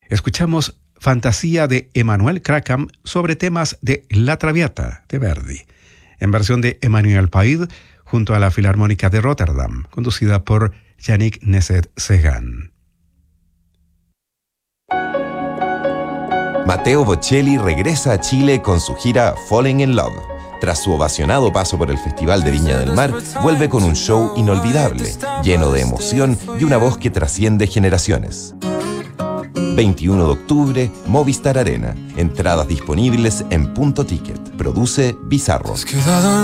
Escuchamos Fantasía de Emanuel Kracam sobre temas de La Traviata de Verdi, en versión de Emmanuel Paid junto a la Filarmónica de Rotterdam, conducida por Yannick Nézet-Séguin. Matteo Bocelli regresa a Chile con su gira Falling in Love. Tras su ovacionado paso por el Festival de Viña del Mar, vuelve con un show inolvidable, lleno de emoción y una voz que trasciende generaciones. 21 de octubre, Movistar Arena. Entradas disponibles en Punto Ticket. Produce Bizarro.